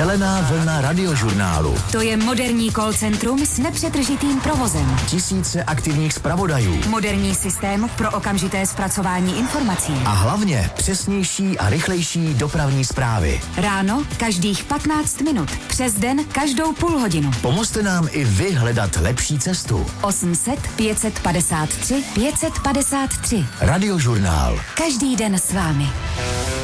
Zelená vlna radiožurnálu. To je moderní call centrum s nepřetržitým provozem. Tisíce aktivních zpravodajů. Moderní systém pro okamžité zpracování informací. A hlavně přesnější a rychlejší dopravní zprávy. Ráno každých 15 minut. Přes den každou půl hodinu. Pomozte nám i vy hledat lepší cestu. 800 553 553. Radiožurnál. Každý den s vámi.